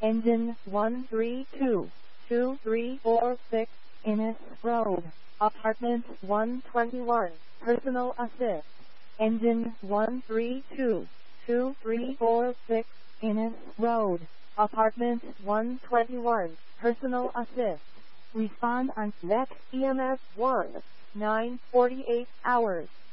Engine 132-2346, Innis Road, Apartment 121, Personal Assist. Engine 132-2346, Innis Road, Apartment 121, Personal Assist. Respond on next EMS 1, 9:48 hours.